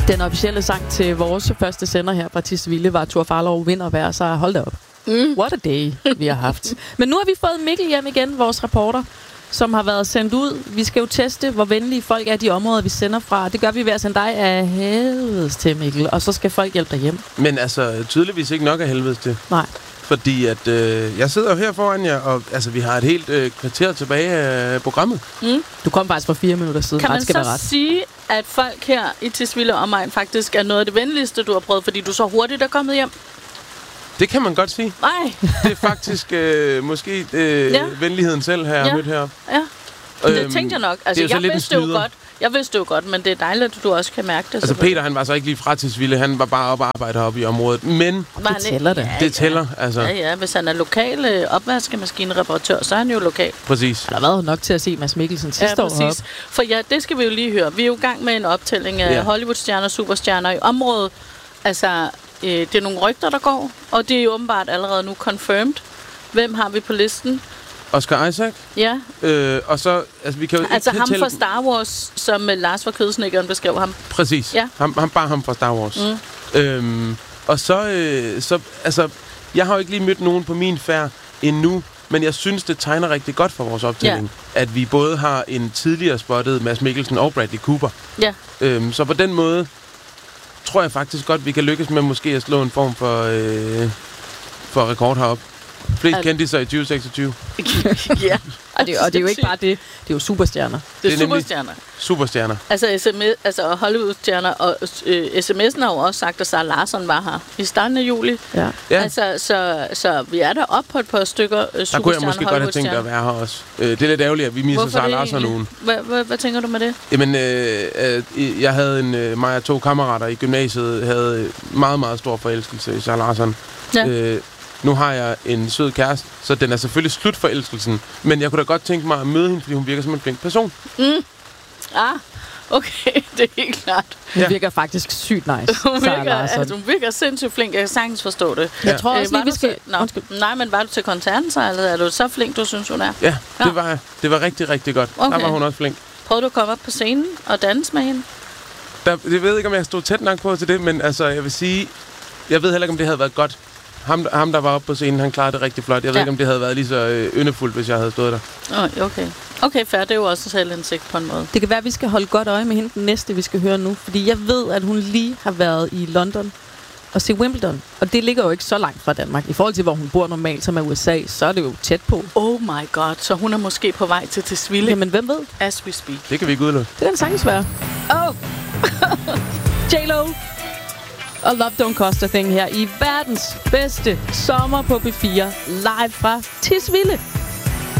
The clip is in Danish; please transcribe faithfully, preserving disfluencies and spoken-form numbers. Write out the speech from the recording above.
Den officielle sang til vores første sender her fra Tisvilde var Thor Farlov vinder hver, så hold da op. Mm. What a day, vi har haft. Men nu har vi fået Mikkel hjem igen, vores reporter, som har været sendt ud. Vi skal jo teste, hvor venlige folk er de områder, vi sender fra. Det gør vi ved at sende dig af helvedes til, Mikkel. Og så skal folk hjælpe dig hjem. Men altså, tydeligvis ikke nok af helvedes til. Nej. Fordi at øh, jeg sidder jo her foran jer, og altså, vi har et helt øh, kvarter tilbage af programmet. Mm. Du kom faktisk for fire minutter siden. Kan man ret skal så være ret. sige, at folk her i Tisvilde og omegn faktisk er noget af det venligste, du har prøvet, fordi du så hurtigt er kommet hjem? Det kan man godt sige. Nej. Det er faktisk øh, måske øh, ja. venligheden selv, her ja. mødt heroppe. Ja, øhm, det tænkte jeg nok. Altså, jeg vidste det jo godt. Jeg vidste det jo godt, men det er dejligt, at du også kan mærke det. Altså Peter, han var så ikke lige fra Tisvilde, han var bare oppe og arbejde heroppe i området. Men det tæller det. Ja, det tæller, altså. Ja, ja. Hvis han er lokal øh, opvaskemaskinereparatør, så er han jo lokal. Præcis. Der har været nok til at se Mads Mikkelsen sidste ja, år heroppe. For ja, det skal vi jo lige høre. Vi er jo i gang med en optælling af ja. Hollywood-stjerner og superstjerner i området. Altså, øh, det er nogle rygter, der går, og det er jo åbenbart allerede nu confirmed. Hvem har vi på listen? Oscar Isaac. Ja. Øh, og så, altså vi kan jo altså ikke ham tælle... fra Star Wars, som uh, Lars fra Kødsnikkeren beskrev ham. Præcis. Ja. Ham, ham, bare ham fra Star Wars. Mm. Øhm, og så, øh, så, altså, jeg har jo ikke lige mødt nogen på min færd endnu, men jeg synes, det tegner rigtig godt for vores optælling, ja. at vi både har en tidligere spottet Mads Mikkelsen og Bradley Cooper. Ja. Øhm, så på den måde tror jeg faktisk godt, vi kan lykkes med måske at slå en form for, øh, for rekord heroppe. Flest Al- kendte sig i tyve seksogtyve. Ja. Og det, og det er jo ikke bare det. Det er jo superstjerner. Det er, det er superstjerner. Superstjerner. Altså, S M S, altså Hollywood-stjerner, og øh, sms'en har jo også sagt, at Sarah Larsson var her i starten af juli. Ja. Ja. Altså, så, så vi er der op på et par stykker øh, superstjerner. Der kunne jeg måske godt have tænkt at være her også. Øh, det er lidt ærgerligt, at vi misser Sarah Larsson ugen. Hvad, hvad, hvad tænker du med det? Jamen, øh, øh, jeg havde en, øh, mig og to kammerater i gymnasiet, havde meget, meget stor forelskelse i Sarah Larsson. Ja. Øh, Nu har jeg en sød kæreste, så den er selvfølgelig slut forelskelsen. Men jeg kunne da godt tænke mig at møde hende, fordi hun virker som en flink person. Mm. Ah, okay, det er helt klart. Hun ja. virker faktisk sygt nice. Hun virker, altså, hun virker sindssygt flink. Jeg kan sagtens forstå det. Ja. Jeg tror også øh, lige, vi skal... Til, nej, men var du til koncerten så, eller er du så flink, du synes, hun er? Ja, ja. det var jeg. Det var rigtig, rigtig godt. Okay. Der var hun også flink. Prøvede du at komme op på scenen og danse med hende? Der, jeg ved ikke, om jeg stod tæt nok på til det, men altså, jeg vil sige... Jeg ved heller ikke, om det havde været godt. Ham, ham der var oppe på scenen, han klarede det rigtig flot. Jeg ved ja. ikke, om det havde været lige så øh, yndefuldt, hvis jeg havde stået der. Oh, okay. Okay, fair. Det er jo også selvindsigt på en måde. Det kan være, at vi skal holde godt øje med hende den næste, vi skal høre nu. Fordi jeg ved, at hun lige har været i London og se Wimbledon. Og det ligger jo ikke så langt fra Danmark. I forhold til, hvor hun bor normalt, som er U S A, så er det jo tæt på. Oh my god, så hun er måske på vej til Tisvilde. Jamen, hvem ved? As we speak. Det kan vi ikke udelukke. Det kan sagtens være. Oh! J-Lo! Og Love Don't Cost a Thing her i verdens bedste sommer på B fire, live fra Tisvilde.